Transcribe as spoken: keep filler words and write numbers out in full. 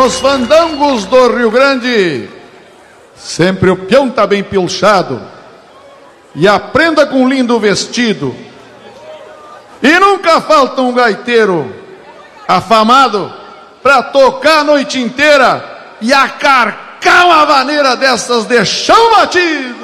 nos fandangos do Rio Grande, sempre o peão tá bem pilchado e aprenda com um lindo vestido. E nunca falta um gaiteiro afamado pra tocar a noite inteira e acarcar uma vaneira dessas de chão batido.